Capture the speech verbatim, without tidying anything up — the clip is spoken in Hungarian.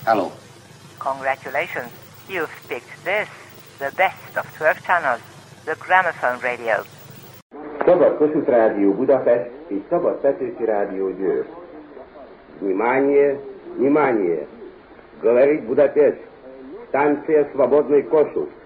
Hello. Congratulations. You've picked this, the best of twelve channels, the Gramophone Radio. Szabad Kossuth Rádió Budapest és Szabad Petőfi Rádió Győr. Внимание, внимание! Говорит Будапешт. Станция Свободный Косsuth.